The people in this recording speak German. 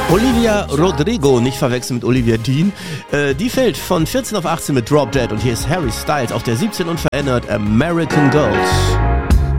Olivia Rodrigo, nicht verwechseln mit Olivia Dean, die fällt von 14 auf 18 mit Drop Dead und hier ist Harry Styles auf der 17 unverändert American Girls.